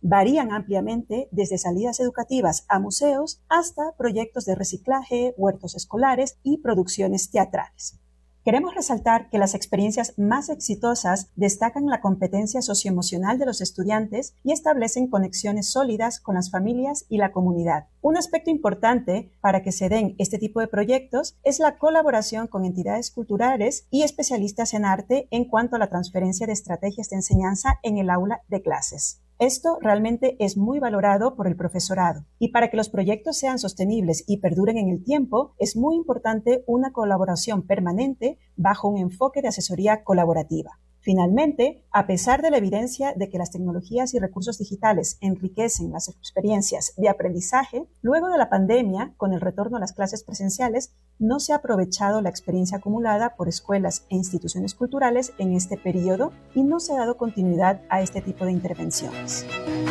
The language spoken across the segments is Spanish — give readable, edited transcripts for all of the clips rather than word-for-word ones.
varían ampliamente desde salidas educativas a museos hasta proyectos de reciclaje, huertos escolares y producciones teatrales. Queremos resaltar que las experiencias más exitosas destacan la competencia socioemocional de los estudiantes y establecen conexiones sólidas con las familias y la comunidad. Un aspecto importante para que se den este tipo de proyectos es la colaboración con entidades culturales y especialistas en arte en cuanto a la transferencia de estrategias de enseñanza en el aula de clases. Esto realmente es muy valorado por el profesorado y para que los proyectos sean sostenibles y perduren en el tiempo es muy importante una colaboración permanente bajo un enfoque de asesoría colaborativa. Finalmente, a pesar de la evidencia de que las tecnologías y recursos digitales enriquecen las experiencias de aprendizaje, luego de la pandemia, con el retorno a las clases presenciales, no se ha aprovechado la experiencia acumulada por escuelas e instituciones culturales en este periodo y no se ha dado continuidad a este tipo de intervenciones.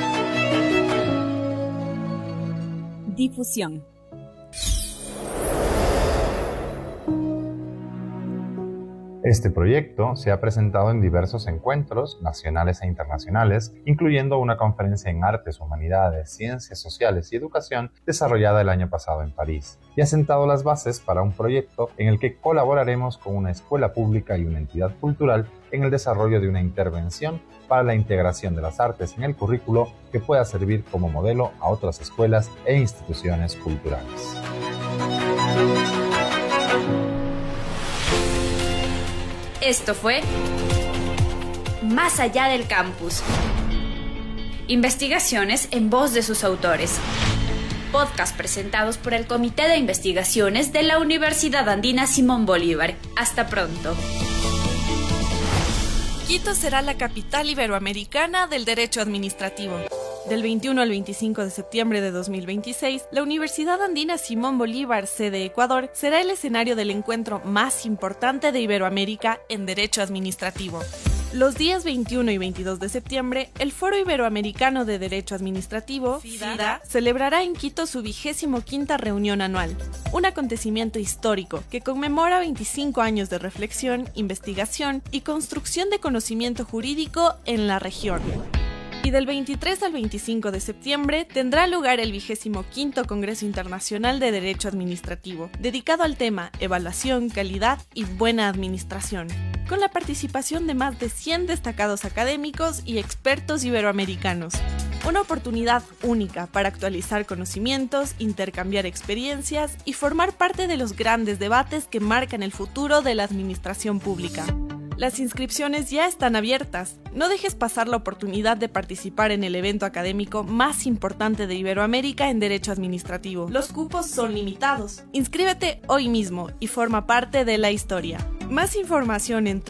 Difusión. Este proyecto se ha presentado en diversos encuentros nacionales e internacionales, incluyendo una conferencia en Artes, Humanidades, Ciencias Sociales y Educación desarrollada el año pasado en París, y ha sentado las bases para un proyecto en el que colaboraremos con una escuela pública y una entidad cultural en el desarrollo de una intervención para la integración de las artes en el currículo que pueda servir como modelo a otras escuelas e instituciones culturales. Esto fue Más allá del campus. Investigaciones en voz de sus autores. Podcast presentados por el Comité de Investigaciones de la Universidad Andina Simón Bolívar. Hasta pronto. Quito será la capital iberoamericana del derecho administrativo. Del 21 al 25 de septiembre de 2026, la Universidad Andina Simón Bolívar, sede Ecuador, será el escenario del encuentro más importante de Iberoamérica en derecho administrativo. Los días 21 y 22 de septiembre, el Foro Iberoamericano de Derecho Administrativo, FIDA, celebrará en Quito su 25ª reunión anual, un acontecimiento histórico que conmemora 25 años de reflexión, investigación y construcción de conocimiento jurídico en la región. Y del 23 al 25 de septiembre tendrá lugar el 25º Congreso Internacional de Derecho Administrativo, dedicado al tema Evaluación, Calidad y Buena Administración, con la participación de más de 100 destacados académicos y expertos iberoamericanos. Una oportunidad única para actualizar conocimientos, intercambiar experiencias y formar parte de los grandes debates que marcan el futuro de la administración pública. Las inscripciones ya están abiertas. No dejes pasar la oportunidad de participar en el evento académico más importante de Iberoamérica en Derecho Administrativo. Los cupos son limitados. Inscríbete hoy mismo y forma parte de la historia. Más información en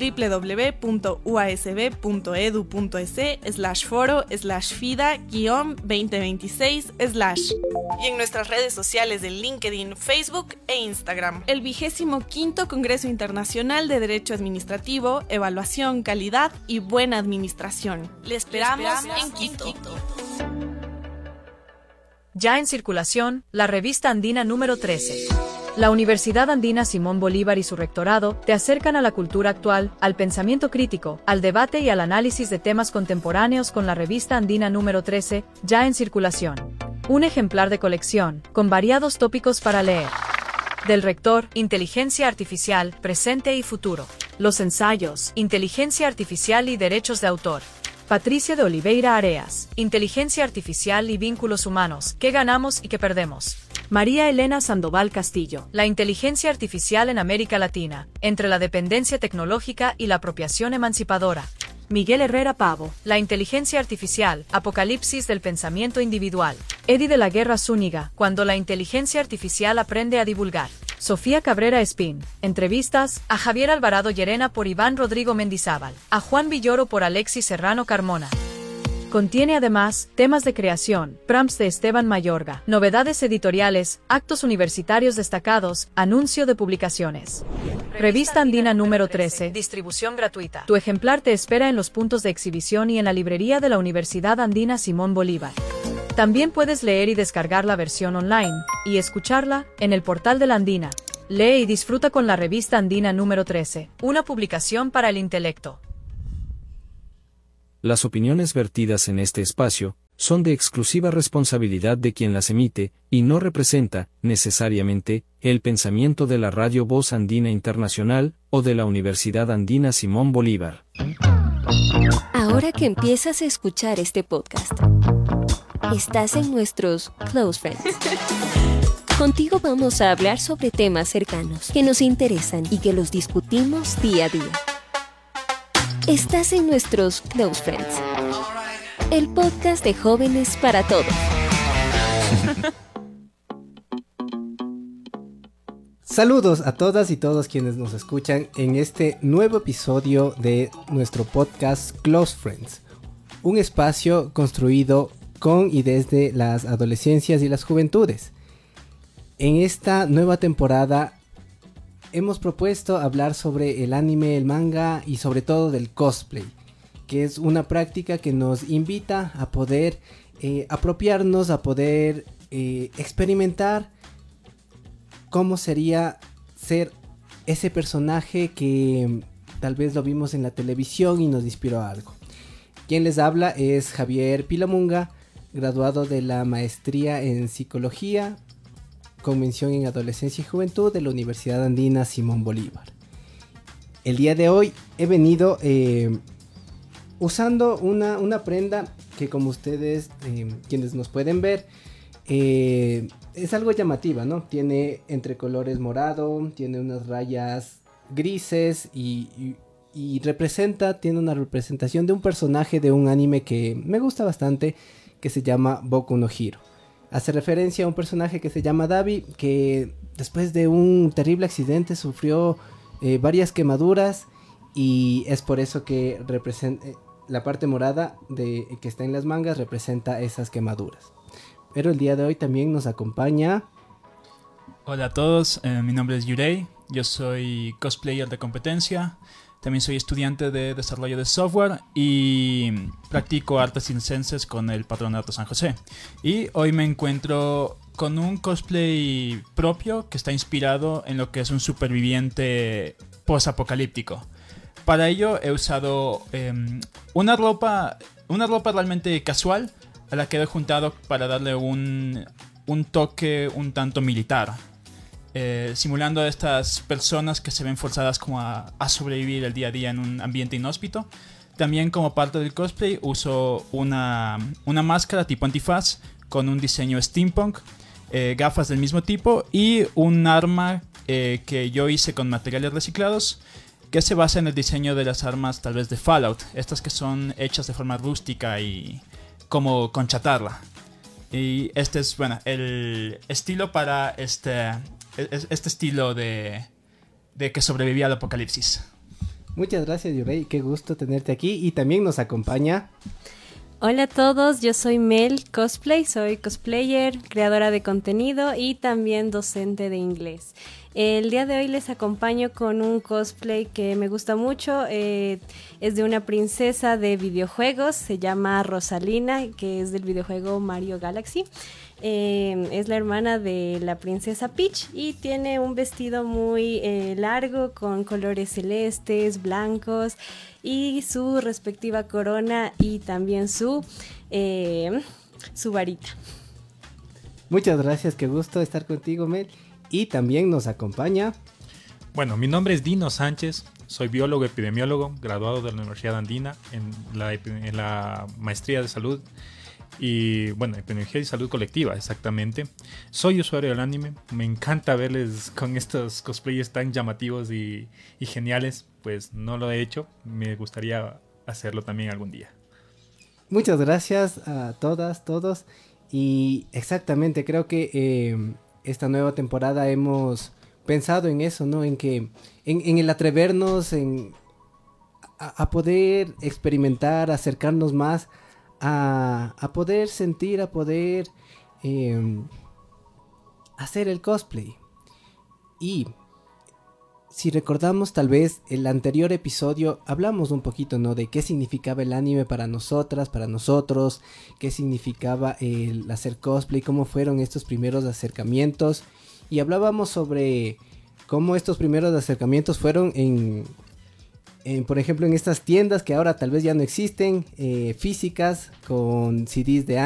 www.uasb.edu.es/foro/FIDA-2026/ y en nuestras redes sociales de LinkedIn, Facebook e Instagram. El 25º Congreso Internacional de Derecho Administrativo, Evaluación, Calidad y Buena Administración. Le esperamos en Quito. Ya en circulación, la revista andina número 13. La Universidad Andina Simón Bolívar y su rectorado te acercan a la cultura actual, al pensamiento crítico, al debate y al análisis de temas contemporáneos con la revista andina número 13, ya en circulación. Un ejemplar de colección, con variados tópicos para leer. Del rector, Inteligencia Artificial, Presente y Futuro. Los ensayos, Inteligencia Artificial y Derechos de Autor. Patricia de Oliveira Areas, Inteligencia Artificial y Vínculos Humanos, ¿qué ganamos y qué perdemos? María Elena Sandoval Castillo, La inteligencia artificial en América Latina, entre la dependencia tecnológica y la apropiación emancipadora. Miguel Herrera Pavo, La inteligencia artificial, Apocalipsis del pensamiento individual. Eddie de la Guerra Zúñiga, Cuando la inteligencia artificial aprende a divulgar. Sofía Cabrera Espín, entrevistas a Javier Alvarado Llerena por Iván Rodrigo Mendizábal, a Juan Villoro por Alexis Serrano Carmona. Contiene además temas de creación, prompts de Esteban Mayorga, novedades editoriales, actos universitarios destacados, anuncio de publicaciones. Revista Andina número 13, distribución gratuita. Tu ejemplar te espera en los puntos de exhibición y en la librería de la Universidad Andina Simón Bolívar. También puedes leer y descargar la versión online, y escucharla, en el portal de la Andina. Lee y disfruta con la revista Andina número 13, una publicación para el intelecto. Las opiniones vertidas en este espacio son de exclusiva responsabilidad de quien las emite, y no representa, necesariamente, el pensamiento de la Radio Voz Andina Internacional, o de la Universidad Andina Simón Bolívar. Ahora que empiezas a escuchar este podcast, estás en nuestros Close Friends. Contigo vamos a hablar sobre temas cercanos, que nos interesan y que los discutimos día a día. Estás en nuestros Close Friends, el podcast de jóvenes para todos. Saludos a todas y todos quienes nos escuchan en este nuevo episodio de nuestro podcast Close Friends, un espacio construido con y desde las adolescencias y las juventudes. En esta nueva temporada hemos propuesto hablar sobre el anime, el manga y sobre todo del cosplay, que es una práctica que nos invita a poder apropiarnos, a poder experimentar cómo sería ser ese personaje que tal vez lo vimos en la televisión y nos inspiró a algo. Quien les habla es Javier Pilamunga, graduado de la maestría en psicología con mención en adolescencia y juventud de la Universidad Andina Simón Bolívar. El día de hoy he venido usando una prenda que, como ustedes quienes nos pueden ver, es algo llamativa, ¿no? Tiene entre colores morado, tiene unas rayas grises y tiene una representación de un personaje de un anime que me gusta bastante, que se llama Boku no Hero. Hace referencia a un personaje que se llama Dabi, que después de un terrible accidente sufrió varias quemaduras, y es por eso que la parte morada que está en las mangas representa esas quemaduras. Pero el día de hoy también nos acompaña... Hola a todos, mi nombre es Yurei, yo soy cosplayer de competencia, también soy estudiante de desarrollo de software y practico artes circenses con el Patronato San José. Y hoy me encuentro con un cosplay propio que está inspirado en lo que es un superviviente post-apocalíptico. Para ello he usado una ropa realmente casual, a la que he juntado para darle un toque un tanto militar, simulando a estas personas que se ven forzadas como a sobrevivir el día a día en un ambiente inhóspito. También, como parte del cosplay, uso una máscara tipo antifaz con un diseño steampunk, gafas del mismo tipo y un arma que yo hice con materiales reciclados, que se basa en el diseño de las armas tal vez de Fallout, estas que son hechas de forma rústica y como con chatarra. Y este es, bueno, el estilo para este estilo de que sobrevivía al apocalipsis. Muchas gracias, Yurei, qué gusto tenerte aquí. Y también nos acompaña... Hola a todos, yo soy Mel Cosplay, soy cosplayer, creadora de contenido y también docente de inglés. El día de hoy les acompaño con un cosplay que me gusta mucho, es de una princesa de videojuegos, se llama Rosalina, que es del videojuego Mario Galaxy. Es la hermana de la princesa Peach y tiene un vestido muy largo con colores celestes, blancos y su respectiva corona y también su varita. Muchas gracias, qué gusto estar contigo, Mel. Y también nos acompaña... Bueno, mi nombre es Dino Sánchez, soy biólogo epidemiólogo, graduado de la Universidad Andina en la maestría de salud y, bueno, epidemiología y salud colectiva, exactamente. Soy usuario del anime, me encanta verles con estos cosplayes tan llamativos y geniales, pues no lo he hecho, me gustaría hacerlo también algún día. Muchas gracias a todas, todos, y exactamente, creo que esta nueva temporada hemos pensado en eso, ¿no? En que en el atrevernos a poder experimentar, acercarnos más a poder sentir, a poder hacer el cosplay. Y si recordamos tal vez el anterior episodio, hablamos un poquito, ¿no? De qué significaba el anime para nosotras, para nosotros, qué significaba el hacer cosplay, cómo fueron estos primeros acercamientos. Y hablábamos sobre cómo estos primeros acercamientos fueron por ejemplo, en estas tiendas que ahora tal vez ya no existen, físicas, con CDs de